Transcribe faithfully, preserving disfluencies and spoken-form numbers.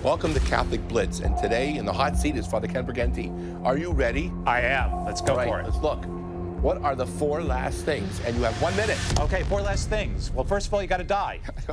Welcome to Catholic Blitz, and today in the hot seat is Father Ken Briganti. Are you ready? I am. Let's go All right, for it. let's look. What are the four last things? And you have one minute. Okay, four last things. Well, first of all, you got to die.